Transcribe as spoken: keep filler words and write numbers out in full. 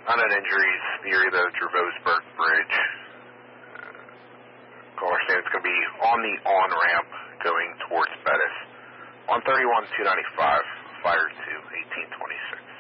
Unknown injuries near the Dravosburg Bridge. Uh, caller saying it's going to be on the on-ramp going towards Bettis. one thirty-one two ninety-five, fire to eighteen twenty-six.